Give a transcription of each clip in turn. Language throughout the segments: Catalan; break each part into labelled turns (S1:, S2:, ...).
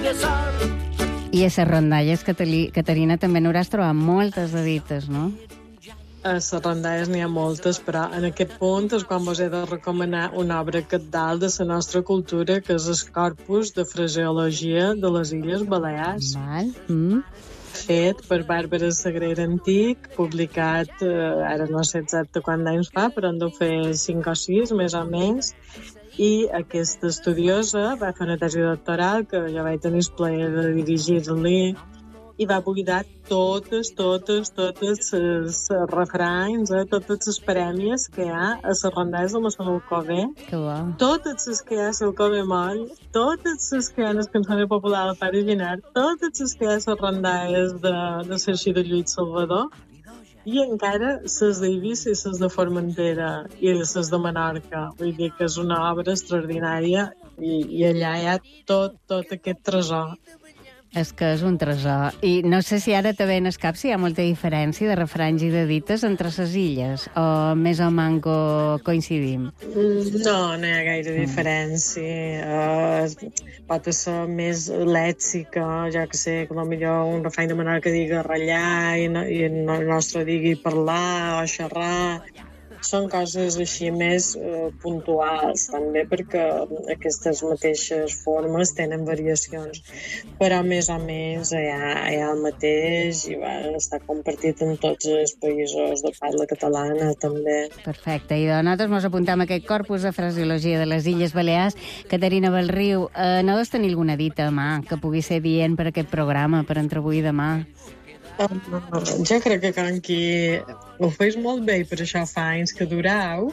S1: I a les rondalles, Caterina, també n'hauràs trobat moltes de dites, no?
S2: A les rondalles n'hi ha moltes, però en aquest punt és quan vos he de recomanar una obra cabdal de la nostra cultura, que és el Corpus de Fraseologia de les Illes Balears.
S1: Val.
S2: Fet per Bàrbara Sagrera Antic, publicat, ara no sé exacte quant d'anys fa, però han de fer 5 o 6, més o menys, i aquesta estudiosa va fer una tesi doctoral que jo vaig tenir el plaer de dirigir-li i va buidar totes els refranys, totes les prèmies que hi ha a les rondalles de Mossèn Alcover, totes les que hi ha a l'Alcover Moll, totes les que hi ha a les cançons populars del Pare Ginar, totes les que hi ha a les rondalles de Cerci de Lluís Salvador, i encara les d'Eivissa i les de Formentera i les de Menorca. Vull dir que és una obra extraordinària i allà hi ha tot aquest tresor.
S1: És que és un tresor. I no sé si ara també en el cap si hi ha molta diferència de refranys i de dites entre les illes, o més o manco coincidim?
S2: No hi ha gaire diferència. Pot ser més lèxica, jo que sé, que potser un refrany de Menorca digui ratllar i el nostre digui parlar o xerrar. Són coses així més puntuals, també, perquè aquestes mateixes formes tenen variacions, però més o menys hi ha el mateix i està compartit en tots els països de parla catalana, també.
S1: Perfecte, i nosaltres ens apuntem a aquest corpus de fraseologia de les Illes Balears. Caterina Bellriu, no deus tenir alguna dita a mà que pugui ser dient per aquest programa, per entre avui i demà?
S2: Jo crec que com que ho feis molt bé i per això fa anys que durau,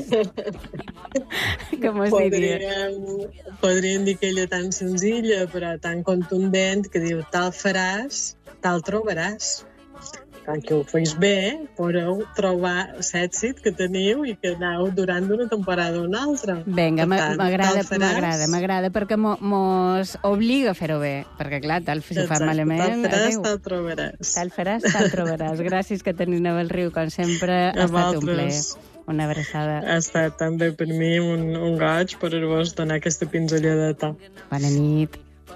S1: com es diria?
S2: Podríem dir que ella tan senzilla però tan contundent que diu tal faràs, tal trobaràs. Com que ho feis bé, podeu trobar l'èxit que teniu i que aneu durant d'una temporada o una altra.
S1: Vinga, m'agrada, perquè mos obliga a fer-ho bé, perquè clar, si ho fas malament...
S2: Tal faràs, tal trobaràs.
S1: Tal faràs, tal trobaràs. Gràcies, Caterina Bellriu, com sempre, ha estat un plaer. Una abraçada.
S2: Ha estat també per mi un goig per vos donar aquesta pinzelladeta.
S1: Bona nit.